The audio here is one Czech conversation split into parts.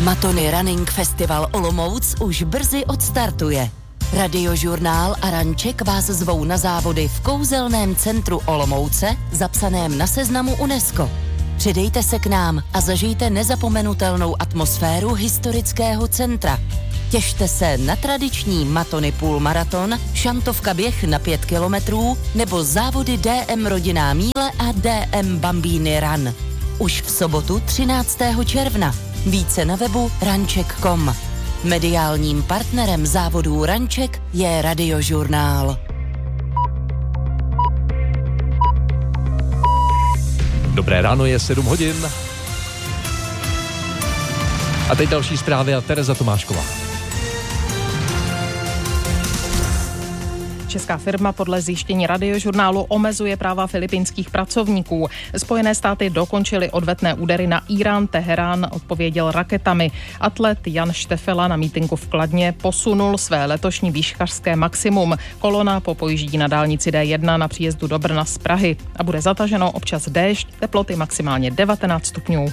Matony Running Festival Olomouc už brzy odstartuje. Radiožurnál a Ranček vás zvou na závody v kouzelném centru Olomouce, zapsaném na seznamu UNESCO. Přidejte se k nám a zažijte nezapomenutelnou atmosféru historického centra. Těšte se na tradiční Matony půlmaraton, šantovka běh na 5 kilometrů nebo závody DM Rodinná míle a DM Bambíny Run. Už v sobotu 13. června. Více na webu ranček.com. Mediálním partnerem závodů Ranček je Radiožurnál. Dobré ráno, je 7 hodin. A teď další zprávy a Tereza Tomášková. Česká firma podle zjištění Radiožurnálu omezuje práva filipínských pracovníků. Spojené státy dokončily odvetné údery na Irán. Teherán odpověděl raketami. Atlet Jan Štefela na mítinku v Kladně posunul své letošní výškařské maximum. Kolona popojíždí na dálnici D1 na příjezdu do Brna z Prahy. A bude zataženo občas déšť, teploty maximálně 19 stupňů.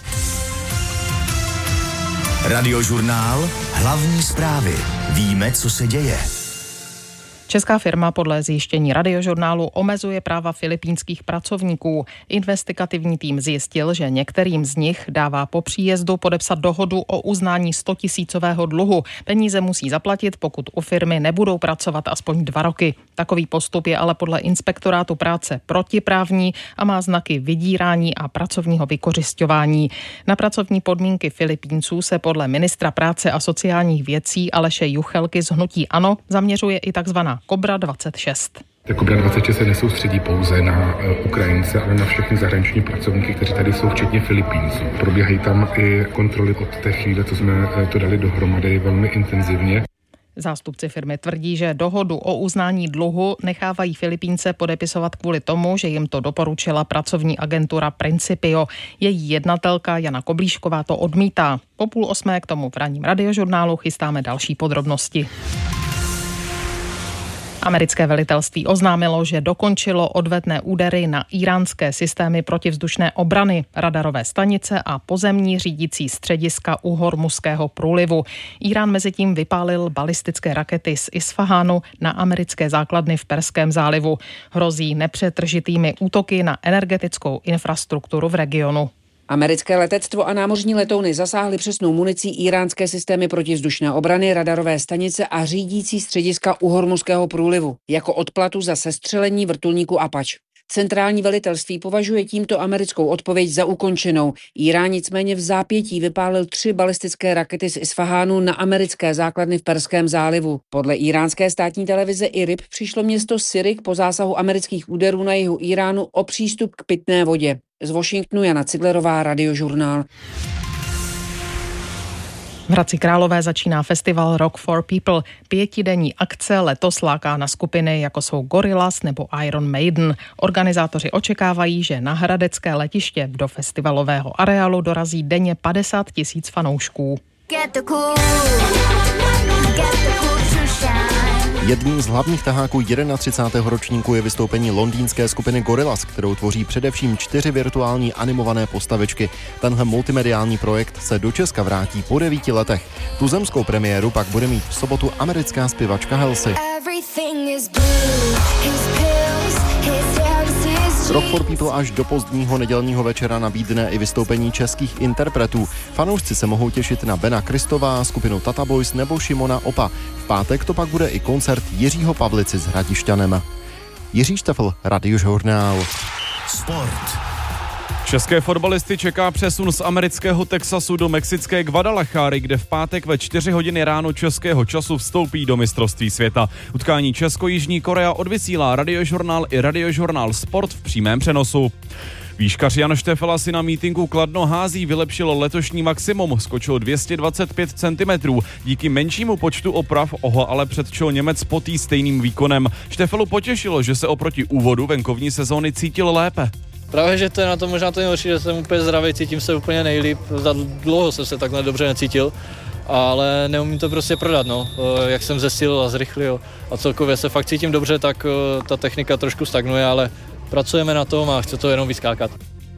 Radiožurnál, hlavní zprávy. Víme, co se děje. Česká firma podle zjištění Radiožurnálu omezuje práva filipínských pracovníků. Investigativní tým zjistil, že některým z nich dává po příjezdu podepsat dohodu o uznání 100 000 dluhu. Peníze musí zaplatit, pokud u firmy nebudou pracovat aspoň 2 roky. Takový postup je ale podle Inspektorátu práce protiprávní a má znaky vydírání a pracovního vykořisťování. Na pracovní podmínky Filipínců se podle ministra práce a sociálních věcí Aleše Juchelky z hnutí ANO zaměřuje i takzvaná Kobra 26. Kobra 26 se nesoustředí pouze na Ukrajince, ale na všechny zahraniční pracovníky, kteří tady jsou, včetně Filipínců. Probíhají tam i kontroly od té chvíle, co jsme to dali dohromady velmi intenzivně. Zástupci firmy tvrdí, že dohodu o uznání dluhu nechávají Filipínce podepisovat kvůli tomu, že jim to doporučila pracovní agentura Principio. Její jednatelka Jana Koblíšková to odmítá. Po 7:30 k tomu v ranním Radiožurnálu chystáme další podrobnosti. Americké velitelství oznámilo, že dokončilo odvetné údery na íránské systémy protivzdušné obrany, radarové stanice a pozemní řídící střediska u Hormuzského průlivu. Irán mezitím vypálil balistické rakety z Isfahánu na americké základny v Perském zálivu. Hrozí nepřetržitými útoky na energetickou infrastrukturu v regionu. Americké letectvo a námořní letouny zasáhly přesnou municí íránské systémy protivzdušné obrany, radarové stanice a řídící střediska u Hormuzského průlivu jako odplatu za sestřelení vrtulníku Apache. Centrální velitelství považuje tímto americkou odpověď za ukončenou. Irán nicméně v zápětí vypálil 3 balistické rakety z Isfahánu na americké základny v Perském zálivu. Podle iránské státní televize IRIB přišlo město Sirik po zásahu amerických úderů na jihu Iránu o přístup k pitné vodě. Z Washingtonu Jana Cidlerová, Radiožurnál. V Hradci Králové začíná festival Rock for People. 5denní akce letos láká na skupiny jako jsou Gorillaz nebo Iron Maiden. Organizátoři očekávají, že na hradecké letiště do festivalového areálu dorazí denně 50 000 fanoušků. Jedním z hlavních taháků 31. ročníku je vystoupení londýnské skupiny Gorillaz, kterou tvoří především 4 virtuální animované postavičky. Tenhle multimediální projekt se do Česka vrátí po 9 letech. Tu zemskou premiéru pak bude mít v sobotu americká zpěvačka Halsey. Rock for People až do pozdního nedělního večera nabídne i vystoupení českých interpretů. Fanoušci se mohou těšit na Bena Kristová, skupinu Tata Boys nebo Šimona Opa. V pátek to pak bude i koncert Jiřího Pavlici s Hradišťanem. Jiří Štefl, Radiožurnál. Sport. České fotbalisty čeká přesun z amerického Texasu do mexické Guadalajary, kde v pátek ve 4 hodiny ráno českého času vstoupí do mistrovství světa. Utkání Česko-Jižní Korea odvysílá Radiožurnál i Radiožurnál Sport v přímém přenosu. Výškař Jan Štefela si na mítinku Kladno hází vylepšilo letošní maximum, skočil 225 cm. Díky menšímu počtu oprav ho ale předčil Němec Potý stejným výkonem. Štefelu potěšilo, že se oproti úvodu venkovní sezóny cítil lépe. Právě, že to je na to možná to nejhorší, že jsem úplně zdravý, cítím se úplně nejlíp. Za dlouho jsem se takhle dobře necítil, ale neumím to prostě prodat, no. Jak jsem zesilil a zrychlil a celkově se fakt cítím dobře, tak ta technika trošku stagnuje, ale pracujeme na tom a chce to jenom vyskákat.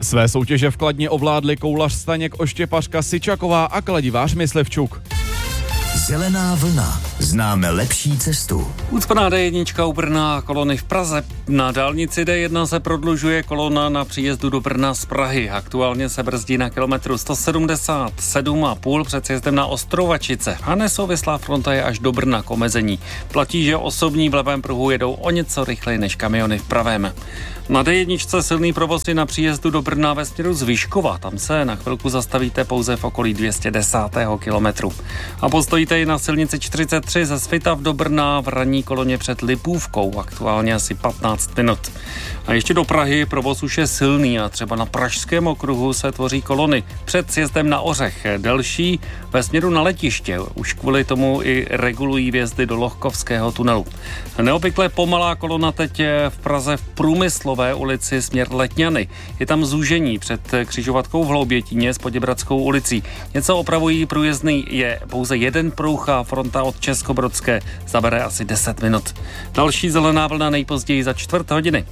Své soutěže v Kladně ovládli koulař Staněk Oštěpařka Syčaková a kladivář Myslivčuk. Zelená vlna. Známe lepší cestu. Ucpaná D1 u Brna a kolony v Praze. Na dálnici D1 se prodlužuje kolona na příjezdu do Brna z Prahy. Aktuálně se brzdí na kilometru 177,5 před sjezdem na Ostrovačice. A nesouvislá fronta je až do Brna k omezení. Platí, že osobní v levém pruhu jedou o něco rychleji než kamiony v pravém. Na D1 silný provoz je na příjezdu do Brna ve směru z Vyškova. Tam se na chvilku zastavíte pouze v okolí 210. kilometru. A postojíte i na silnici 43 ze Svitav do Brna v ranní koloně před Lipůvkou. Aktuálně asi 15 minut. A ještě do Prahy provoz už je silný a třeba na Pražském okruhu se tvoří kolony před sjezdem na Ořech. Delší ve směru na letiště. Už kvůli tomu i regulují vjezdy do Lohkovského tunelu. Neobvykle pomalá kolona teď v Praze v Průmyslové ulici směr Letňany. Je tam zúžení před křižovatkou v Hloubětíně s Poděbradskou ulicí. Něco opravují, průjezdný je pouze jeden pruh a fronta od Českobrodské zabere asi 10 minut. Další zelená vlna nejpozději za čtvrt hodiny.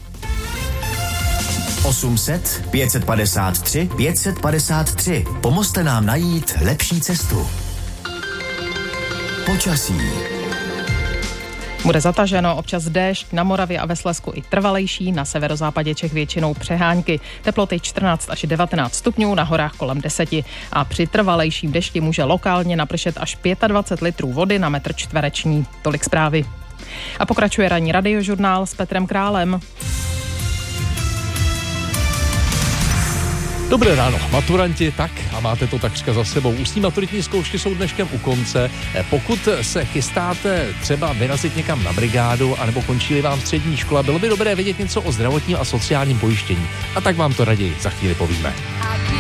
800 553 553. Pomozte nám najít lepší cestu. Počasí. Bude zataženo, občas déšť, na Moravě a ve Slezsku i trvalejší, na severozápadě Čech většinou přehánky. Teploty 14 až 19 stupňů, na horách kolem 10. A při trvalejším dešti může lokálně napršet až 25 litrů vody na metr čtvereční. Tolik zprávy. A pokračuje ranní radiožurnál s Petrem Králem. Dobré ráno, maturanti, tak a máte to takřka za sebou. Ústní maturitní zkoušky jsou dneškem u konce. Pokud se chystáte třeba vyrazit někam na brigádu, anebo končí vám střední škola, bylo by dobré vědět něco o zdravotním a sociálním pojištění. A tak vám to raději za chvíli povíme.